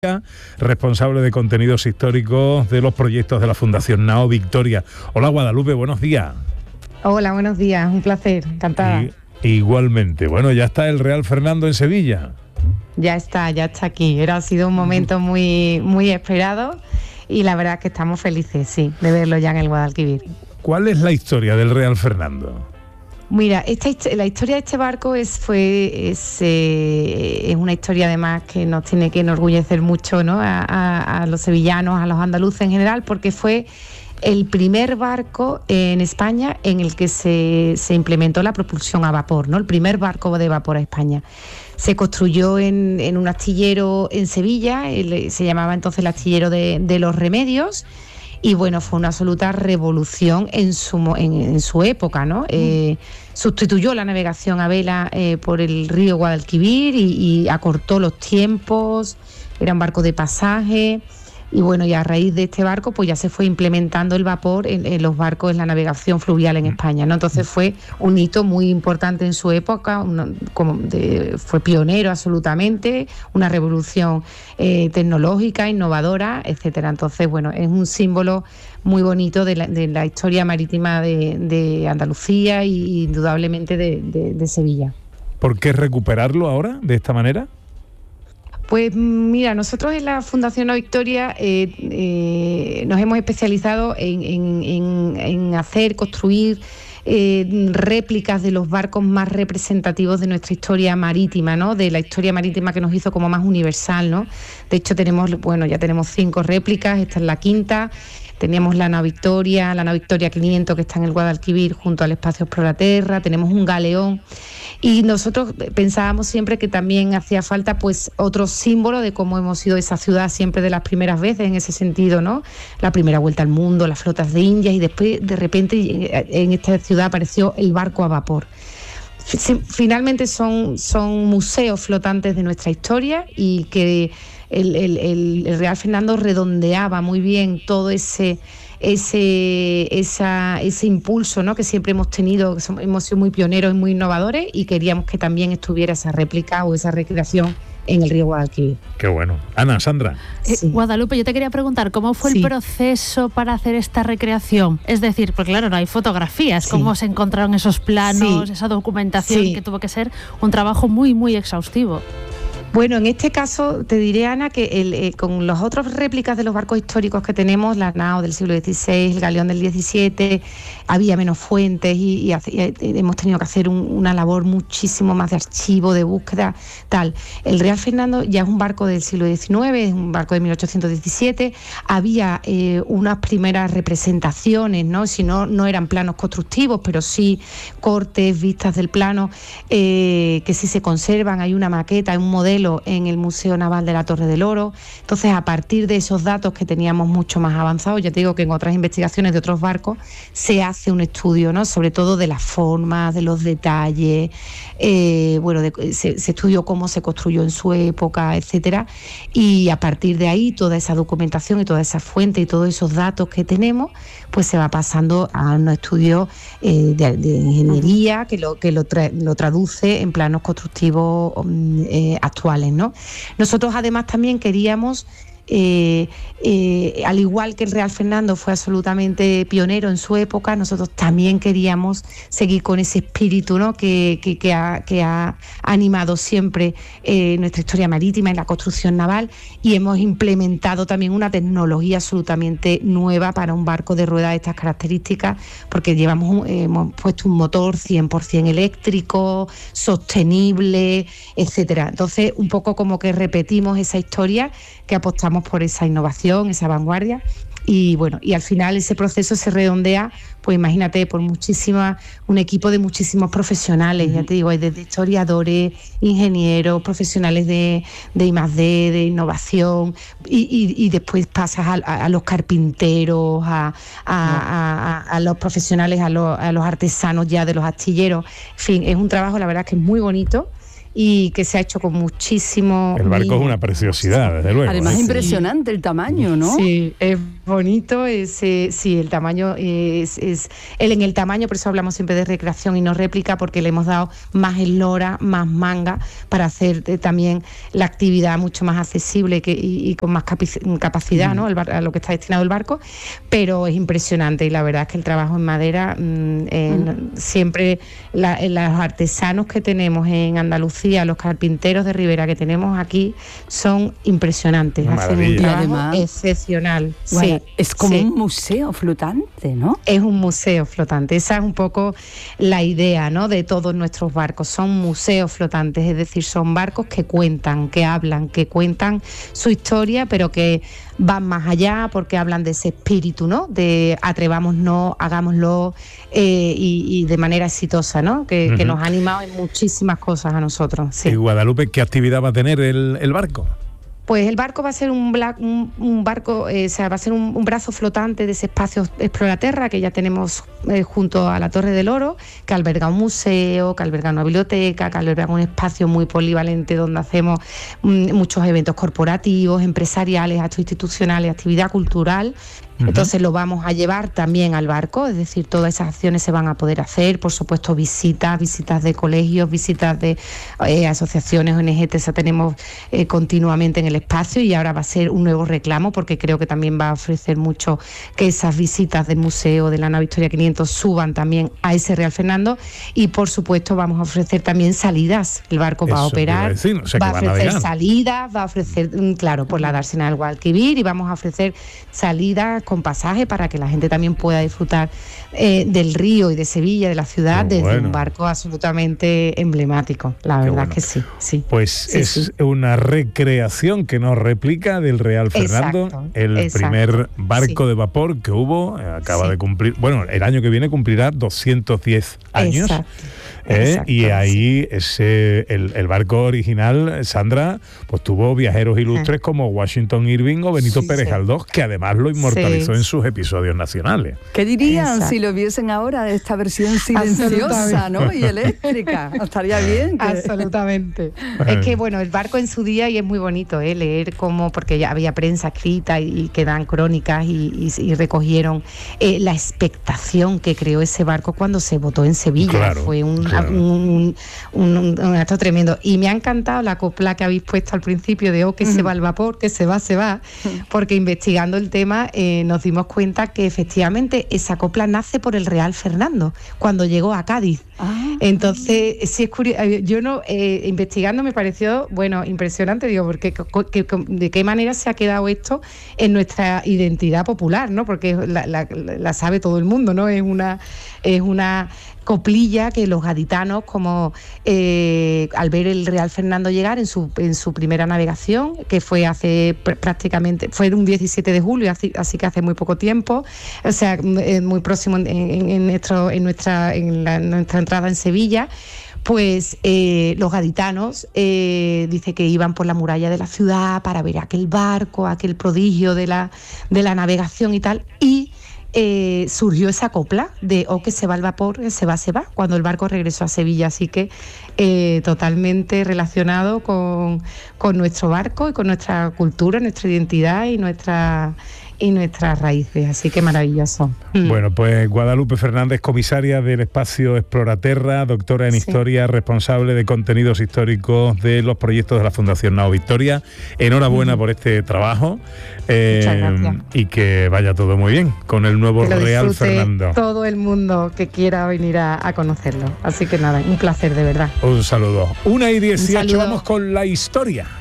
responsable de contenidos históricos de los proyectos de la Fundación Nao Victoria. Hola Guadalupe, buenos días. Hola, buenos días, un placer, encantada. Igualmente, bueno, ya está el Real Fernando en Sevilla. Ya está aquí. Ha sido un momento muy esperado y la verdad es que estamos felices, sí, de verlo ya en el Guadalquivir. ¿Cuál es la historia del Real Fernando? Mira, la historia de este barco es una historia además que nos tiene que enorgullecer mucho, ¿no? a los sevillanos, a los andaluces en general, porque fue el primer barco en España en el que se implementó la propulsión a vapor, ¿no? El primer barco de vapor a España. Se construyó en un astillero en Sevilla, se llamaba entonces el astillero de los Remedios. Y bueno, fue una absoluta revolución en su época, ¿no? Sustituyó la navegación a vela por el río Guadalquivir y acortó los tiempos, era un barco de pasaje. Y bueno, y a raíz de este barco pues ya se fue implementando el vapor en los barcos, en la navegación fluvial en España, ¿no? Entonces fue un hito muy importante en su época, fue pionero absolutamente, una revolución tecnológica, innovadora, etcétera. Entonces, bueno, es un símbolo muy bonito de la historia marítima de Andalucía y indudablemente de Sevilla. ¿Por qué recuperarlo ahora de esta manera? Pues mira, nosotros en la Fundación Nao Victoria nos hemos especializado en construir réplicas de los barcos más representativos de nuestra historia marítima, ¿no? De la historia marítima que nos hizo como más universal, ¿no? De hecho ya tenemos 5 réplicas, esta es la quinta. Teníamos la Nao Victoria 500 que está en el Guadalquivir junto al Espacio Exploraterra, tenemos un galeón. Y nosotros pensábamos siempre que también hacía falta pues otro símbolo de cómo hemos sido esa ciudad siempre de las primeras veces en ese sentido, ¿no? La primera vuelta al mundo, las flotas de Indias, y después de repente en esta ciudad apareció el barco a vapor. Finalmente son museos flotantes de nuestra historia y que el Real Fernando redondeaba muy bien todo ese impulso, ¿no? Que siempre hemos tenido, hemos sido muy pioneros y muy innovadores, y queríamos que también estuviera esa réplica o esa recreación en el río Guadalquivir. Qué bueno. Ana, Sandra. Sí. Guadalupe, yo te quería preguntar, ¿cómo fue el proceso para hacer esta recreación? Es decir, porque claro, no hay fotografías, ¿cómo se encontraron esos planos, esa documentación, que tuvo que ser un trabajo muy, muy exhaustivo? Bueno, en este caso te diré, Ana, que con las otras réplicas de los barcos históricos que tenemos, la Nao del siglo XVI, el Galeón del XVII, había menos fuentes y hemos tenido que hacer una labor muchísimo más de archivo, de búsqueda, tal. El Real Fernando ya es un barco del siglo XIX, es un barco de 1817, había unas primeras representaciones, ¿no? Si no eran planos constructivos, pero sí cortes, vistas del plano, que sí se conservan. Hay una maqueta, hay un modelo en el Museo Naval de la Torre del Oro. Entonces, a partir de esos datos que teníamos mucho más avanzados, ya te digo que en otras investigaciones de otros barcos se hace un estudio, ¿no? Sobre todo de las formas, de los detalles, se estudió cómo se construyó en su época, etcétera, y a partir de ahí toda esa documentación y toda esa fuente y todos esos datos que tenemos, pues se va pasando a un estudio de ingeniería que lo traduce en planos constructivos actuales, ¿no? Nosotros además también queríamos, al igual que el Real Fernando fue absolutamente pionero en su época, nosotros también queríamos seguir con ese espíritu, ¿no? que ha animado siempre nuestra historia marítima en la construcción naval, y hemos implementado también una tecnología absolutamente nueva para un barco de ruedas de estas características, porque hemos puesto un motor 100% eléctrico, sostenible, etcétera. Entonces, un poco como que repetimos esa historia, que apostamos por esa innovación, esa vanguardia, y bueno, y al final ese proceso se redondea, pues imagínate, por un equipo de muchísimos profesionales, ya te digo, hay desde historiadores, ingenieros, profesionales de I+D, de innovación, y después pasas a los carpinteros, a los profesionales, a los artesanos ya de los astilleros. En fin, es un trabajo, la verdad, que es muy bonito, y que se ha hecho con muchísimo... El barco es una preciosidad, desde luego. Además, impresionante el tamaño, ¿no? Sí, es bonito, sí, el tamaño es en el tamaño, por eso hablamos siempre de recreación y no réplica, porque le hemos dado más eslora, más manga, para hacer también la actividad mucho más accesible y con más capacidad, ¿no? A lo que está destinado el barco, pero es impresionante, y la verdad es que el trabajo en madera, siempre los artesanos que tenemos en Andalucía, los carpinteros de Ribera que tenemos aquí, son impresionantes, hacen un trabajo excepcional. Bueno, sí, es como un museo flotante, ¿no? Es un museo flotante, esa es un poco la idea, ¿no?, de todos nuestros barcos, son museos flotantes, es decir, son barcos que cuentan, que hablan, que cuentan su historia, pero que van más allá, porque hablan de ese espíritu, ¿no?, de atrevámonos, hagámoslo, y de manera exitosa, ¿no?, que nos ha animado en muchísimas cosas a nosotros. Sí. ¿Y Guadalupe qué actividad va a tener el barco? Pues el barco va a ser un barco, va a ser un brazo flotante de ese espacio Exploraterra que ya tenemos junto a la Torre del Oro, que alberga un museo, que alberga una biblioteca, que alberga un espacio muy polivalente donde hacemos muchos eventos corporativos, empresariales, actos institucionales, actividad cultural. Entonces lo vamos a llevar también al barco, es decir, todas esas acciones se van a poder hacer, por supuesto visitas de colegios, visitas de asociaciones, ONG, esa tenemos continuamente en el espacio, y ahora va a ser un nuevo reclamo, porque creo que también va a ofrecer mucho que esas visitas del museo de la nave Victoria 500 suban también a ese Real Fernando, y por supuesto vamos a ofrecer también salidas, el barco va a operar, va a ofrecer salidas, va a ofrecer, claro, por la dársena del Guadalquivir, y vamos a ofrecer salidas con pasaje para que la gente también pueda disfrutar del río y de Sevilla, de la ciudad, desde un barco absolutamente emblemático. La verdad que sí. Pues es una recreación que nos replica del Real Fernando, el primer barco de vapor que hubo, acaba de cumplir, bueno, el año que viene cumplirá 210 años. Y ahí el barco original, Sandra, pues tuvo viajeros ilustres como Washington Irving o Benito Pérez Galdós, que además lo inmortalizó en sus episodios nacionales. ¿Qué dirían si lo viesen ahora de esta versión silenciosa, ¿no?, y eléctrica? Estaría bien. Absolutamente. Es que, bueno, el barco en su día, y es muy bonito leer cómo, porque ya había prensa escrita y quedan crónicas y recogieron la expectación que creó ese barco cuando se votó en Sevilla. Fue un acto tremendo, y me ha encantado la copla que habéis puesto al principio de que se va el vapor, que se va, porque investigando el tema nos dimos cuenta que efectivamente esa copla nace por el Real Fernando cuando llegó a Cádiz. Entonces sí, es curioso, investigando me pareció impresionante, digo, porque de qué manera se ha quedado esto en nuestra identidad popular, ¿no? Porque la sabe todo el mundo, ¿no? Es una coplilla que los gaditanos, como al ver el Real Fernando llegar en su primera navegación, que fue fue un 17 de julio, así que hace muy poco tiempo, o sea, muy próximo en nuestra entrada en Sevilla, pues los gaditanos dice que iban por la muralla de la ciudad para ver aquel barco, aquel prodigio de la navegación y tal, y surgió esa copla de que se va el vapor, que se va, cuando el barco regresó a Sevilla, así que totalmente relacionado con nuestro barco y con nuestra cultura, nuestra identidad y nuestras raíces, así que maravilloso. Bueno, pues Guadalupe Fernández, comisaria del espacio Exploraterra, doctora en Historia, responsable de contenidos históricos de los proyectos de la Fundación Nao Victoria. Enhorabuena por este trabajo, muchas gracias. Y que vaya todo muy bien con el nuevo Real Fernando. Todo el mundo que quiera venir a conocerlo. Así que nada, un placer de verdad. Un saludo. 1:18, vamos con la historia.